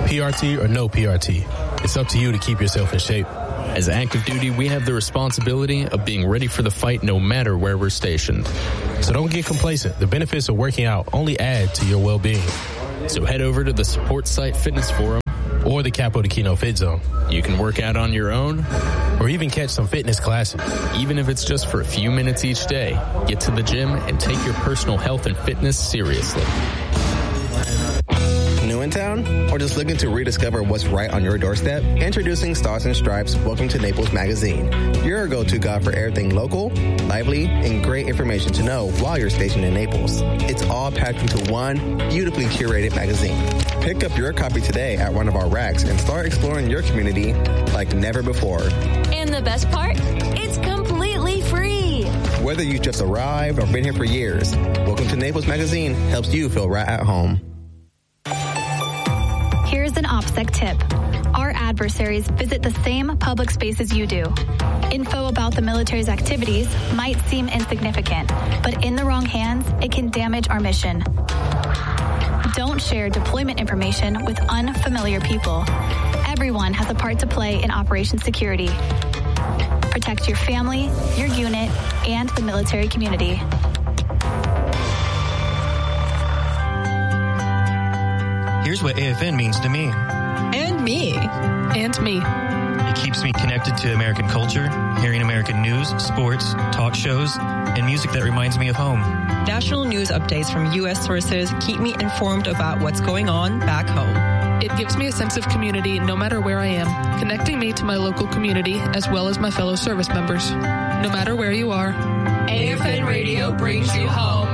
PRT or no PRT, it's up to you to keep yourself in shape. As active duty, we have the responsibility of being ready for the fight no matter where we're stationed. So don't get complacent. The benefits of working out only add to your well-being. So head over to the Support Site Fitness Forum or the Capo de Kino Fit Zone. You can work out on your own or even catch some fitness classes. Even if it's just for a few minutes each day, get to the gym and take your personal health and fitness seriously. New in town? Or just looking to rediscover what's right on your doorstep? Introducing Stars and Stripes Welcome to Naples magazine. Your go-to guide for everything local, lively, and great information to know while you're stationed in Naples. It's all packed into one beautifully curated magazine. Pick up your copy today at one of our racks and start exploring your community like never before. And the best part? It's completely free. Whether you just arrived or been here for years, Welcome to Naples magazine helps you feel right at home. Here's an OPSEC tip. Our adversaries visit the same public spaces you do. Info about the military's activities might seem insignificant, but in the wrong hands, it can damage our mission. Don't share deployment information with unfamiliar people. Everyone has a part to play in Operation Security. Protect your family, your unit, and the military community. Here's what AFN means to me. And me. And me. It keeps me connected to American culture, hearing American news, sports, talk shows, and music that reminds me of home. National news updates from U.S. sources keep me informed about what's going on back home. It gives me a sense of community no matter where I am, connecting me to my local community as well as my fellow service members. No matter where you are, AFN Radio brings you home.